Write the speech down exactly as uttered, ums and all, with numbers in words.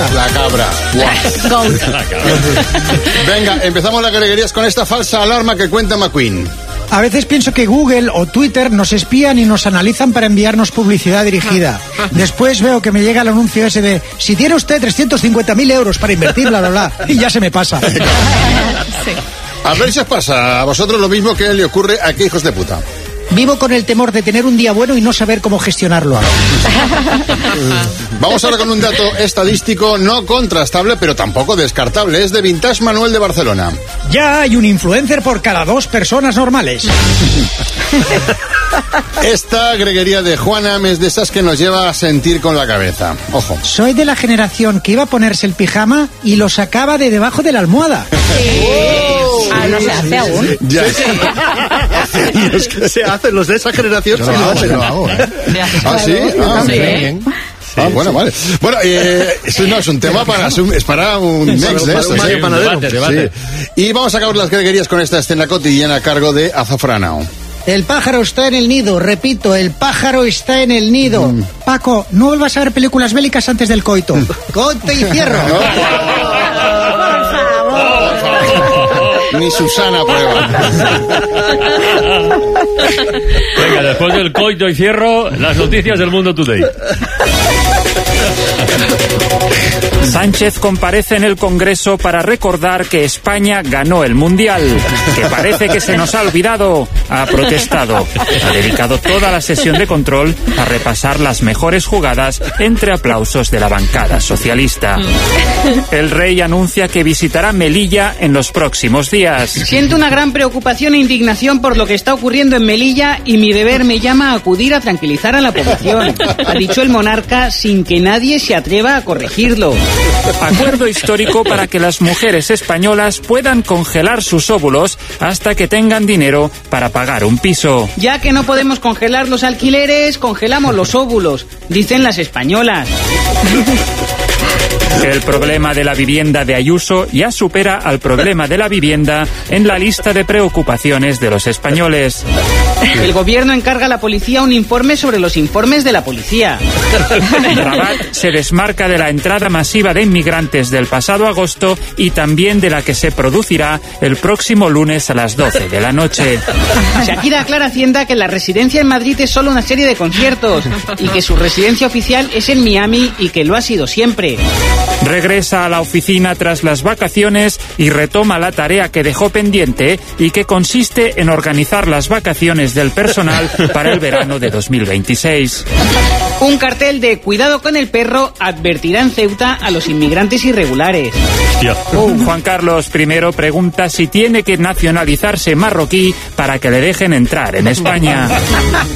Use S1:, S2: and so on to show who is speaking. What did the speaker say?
S1: puta.
S2: La cabra. Venga, empezamos las greguerías con esta falsa alarma que cuenta McQueen.
S1: A veces pienso que Google o Twitter nos espían y nos analizan para enviarnos publicidad dirigida. Después veo que me llega el anuncio ese de si tiene usted trescientos cincuenta mil euros para invertir, bla, bla, bla, y ya se me pasa.
S3: Sí.
S2: A ver si os pasa a vosotros lo mismo que le ocurre a qué hijos de puta.
S1: Vivo con el temor de tener un día bueno y no saber cómo gestionarlo.
S2: Vamos ahora con un dato estadístico no contrastable, pero tampoco descartable. Es de Vintage Manuel de Barcelona.
S1: Ya hay un influencer por cada dos personas normales.
S2: Esta greguería de Juana es de esas que nos lleva a sentir con la cabeza. Ojo.
S1: Soy de la generación que iba a ponerse el pijama y lo sacaba de debajo de la almohada.
S3: Sí. Oh. Ah, no se hace aún.
S2: Ya. Hace años que se hacen los de esa generación.
S4: Yo lo hago, yo lo hago, ¿eh?
S2: ¿Ah, sí? Ah,
S3: sí.
S2: Bien. Ah, bueno, vale. Bueno, eh, eso no es un tema para, es para un mix de esto.
S5: Sí, debate, debate.
S2: Sí. Y vamos a acabar las greguerías con esta escena cotidiana a cargo de Azafranao.
S1: El pájaro está en el nido, repito, el pájaro está en el nido. Mm. Paco, no vuelvas a ver películas bélicas antes del coito. Coito y cierro.
S2: Ni Susana prueba.
S5: Venga, después del coito y cierro, las noticias del Mundo Today.
S6: Sánchez comparece en el Congreso para recordar que España ganó el Mundial, que parece que se nos ha olvidado. Ha protestado. Ha dedicado toda la sesión de control a repasar las mejores jugadas entre aplausos de la bancada socialista. El rey anuncia que visitará Melilla en los próximos días.
S7: Siento una gran preocupación e indignación por lo que está ocurriendo en Melilla y mi deber me llama a acudir a tranquilizar a la población, ha dicho el monarca sin que nadie se atreva a corregirlo.
S6: Acuerdo histórico para que las mujeres españolas puedan congelar sus óvulos hasta que tengan dinero para pagar un piso.
S7: Ya que no podemos congelar los alquileres, congelamos los óvulos, dicen las españolas.
S6: El problema de la vivienda de Ayuso ya supera al problema de la vivienda en la lista de preocupaciones de los españoles.
S7: El gobierno encarga a la policía un informe sobre los informes de la policía.
S6: Rabat se desmarca de la entrada masiva de inmigrantes del pasado agosto y también de la que se producirá el próximo lunes a las doce de la noche.
S7: Shakira aclara a Hacienda que la residencia en Madrid es solo una serie de conciertos y que su residencia oficial es en Miami y que lo ha sido siempre.
S6: Regresa a la oficina tras las vacaciones y retoma la tarea que dejó pendiente y que consiste en organizar las vacaciones del personal para el verano de dos mil veintiséis.
S7: Un cartel de cuidado con el perro advertirá en Ceuta a los inmigrantes irregulares.
S6: Uh, Juan Carlos primero pregunta si tiene que nacionalizarse marroquí para que le dejen entrar en España.